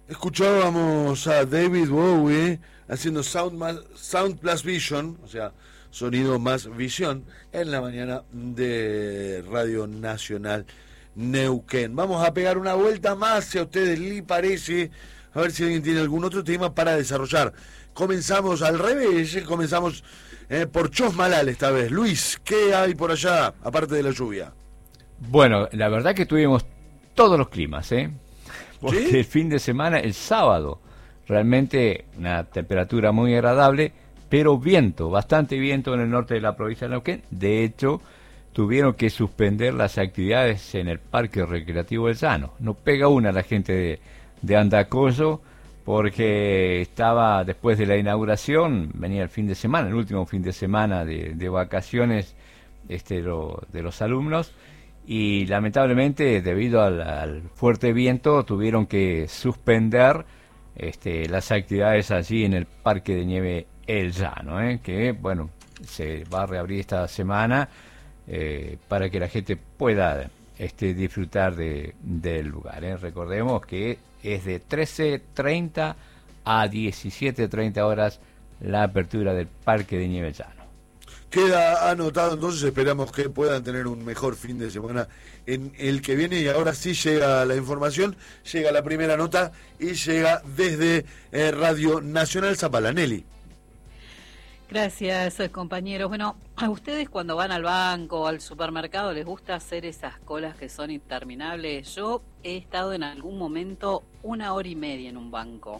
Escuchábamos a David Bowie haciendo Sound plus Vision, o sea, sonido más visión, en la mañana de Radio Nacional Neuquén. Vamos a pegar una vuelta más, si a ustedes les parece, a ver si alguien tiene algún otro tema para desarrollar. Comenzamos al revés, comenzamos por Chosmalal esta vez. Luis, ¿qué hay por allá, aparte de la lluvia? Bueno, la verdad que tuvimos todos los climas, porque ¿Sí? el fin de semana, el sábado, realmente una temperatura muy agradable, pero viento, bastante viento en el norte de la provincia de Neuquén. De hecho, tuvieron que suspender las actividades en el Parque Recreativo del Llano. No pega una la gente de Andacollo, porque estaba después de la inauguración, venía el fin de semana, el último fin de semana de vacaciones de los alumnos, y lamentablemente debido al fuerte viento tuvieron que suspender las actividades allí en el Parque de Nieve El Llano, que bueno, se va a reabrir esta semana para que la gente pueda disfrutar del lugar. Recordemos que es de 13:30 a 17:30 horas la apertura del Parque de Nieve El Llano. Queda anotado, entonces esperamos que puedan tener un mejor fin de semana en el que viene. Y ahora sí llega la información, llega la primera nota y llega desde Radio Nacional Zapala. Nelly. Gracias, compañeros. Bueno, a ustedes cuando van al banco o al supermercado les gusta hacer esas colas que son interminables. Yo he estado en algún momento 1 hora y media en un banco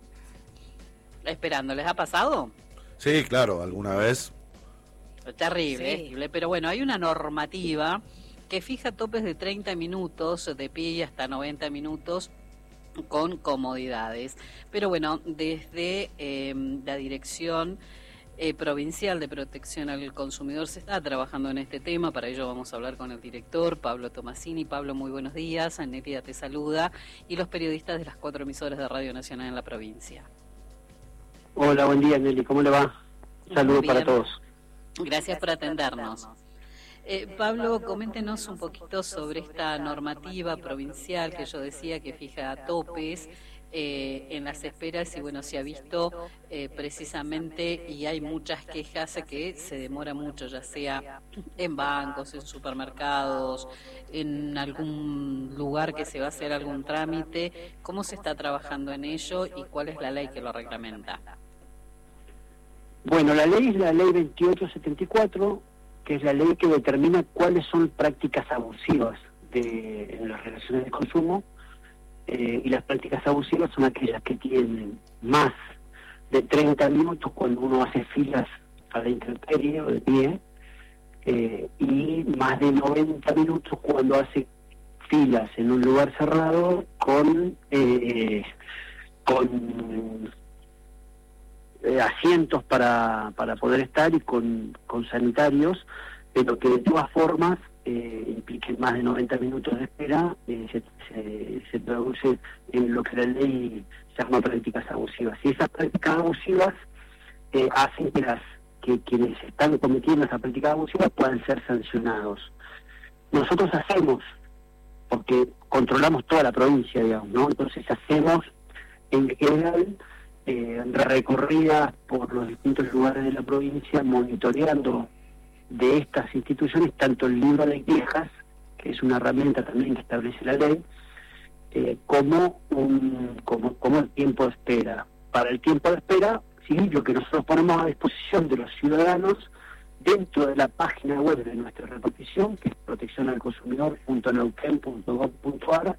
esperando. ¿Les ha pasado? Sí, claro, alguna vez. Terrible, Sí. terrible. Pero bueno, hay una normativa que fija topes de 30 minutos de pie y hasta 90 minutos con comodidades. Pero bueno, desde la dirección provincial de protección al consumidor se está trabajando en este tema. Para ello vamos a hablar con el director Pablo Tomasini. Pablo, muy buenos días. Nélida te saluda, y los periodistas de las 4 emisoras de Radio Nacional en la provincia. Hola, buen día, Nelly. ¿Cómo le va? Saludos Muy para bien. todos. Gracias por atendernos. Pablo, coméntenos un poquito sobre esta normativa provincial que yo decía que fija topes en las esperas, y bueno, se ha visto precisamente, y hay muchas quejas que se demora mucho, ya sea en bancos, en supermercados, en algún lugar que se va a hacer algún trámite. ¿Cómo se está trabajando en ello y cuál es la ley que lo reglamenta? Bueno, la ley es la ley 2874, que es la ley que determina cuáles son prácticas abusivas en las relaciones de consumo, y las prácticas abusivas son aquellas que tienen más de 30 minutos cuando uno hace filas a la intemperie o de pie, y más de 90 minutos cuando hace filas en un lugar cerrado con asientos para poder estar y con sanitarios, pero que de todas formas impliquen más de 90 minutos de espera. Se traduce en lo que la ley llama prácticas abusivas. Y esas prácticas abusivas hacen que quienes están cometiendo esas prácticas abusivas puedan ser sancionados. Nosotros hacemos, porque controlamos toda la provincia, digamos, ¿no? Entonces hacemos en general recorridas por los distintos lugares de la provincia, monitoreando de estas instituciones tanto el libro de quejas, que es una herramienta también que establece la ley, como el tiempo de espera. Para el tiempo de espera, sí, lo que nosotros ponemos a disposición de los ciudadanos dentro de la página web de nuestra repartición, que es proteccionalconsumidor.neuquén.gov.ar,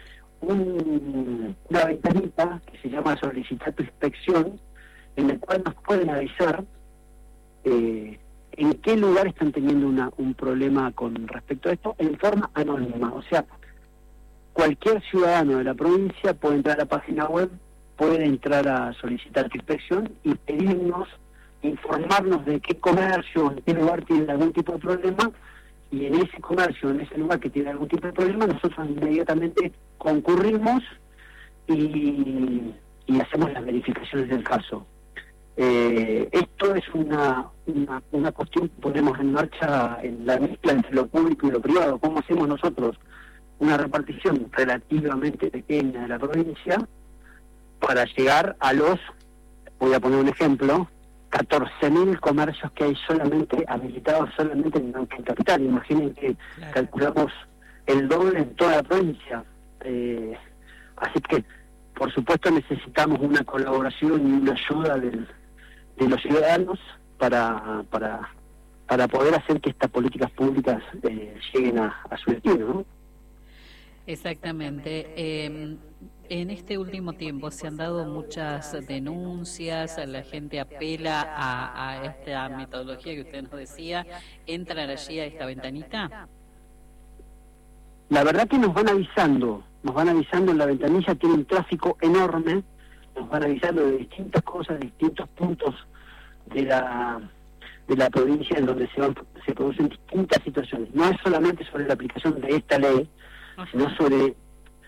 una ventanita que se llama solicitar tu inspección, en la cual nos pueden avisar en qué lugar están teniendo un problema con respecto a esto en forma anónima. O sea, cualquier ciudadano de la provincia puede entrar a la página web, puede entrar a solicitar tu inspección y pedirnos, informarnos de qué comercio, en qué lugar tienen algún tipo de problema, y en ese comercio, en ese lugar que tiene algún tipo de problema, nosotros inmediatamente concurrimos y hacemos las verificaciones del caso. Esto es una cuestión que ponemos en marcha en la mezcla entre lo público y lo privado. ¿Cómo hacemos nosotros una repartición relativamente pequeña de la provincia? para llegar a los, voy a poner un ejemplo, 14.000 comercios que hay solamente habilitados solamente en Neuquén Capital. Imaginen que calculamos el doble en toda la provincia. Así que, por supuesto, necesitamos una colaboración y una ayuda de los ciudadanos para poder hacer que estas políticas públicas lleguen a su destino, ¿no? Exactamente. En este último tiempo se han dado muchas denuncias, la gente apela a esta metodología que usted nos decía. ¿Entran allí a esta ventanita? La verdad que nos van avisando en la ventanilla, tiene un tráfico enorme, nos van avisando de distintas cosas, de distintos puntos de la provincia en donde se producen distintas situaciones. No es solamente sobre la aplicación de esta ley, sino sobre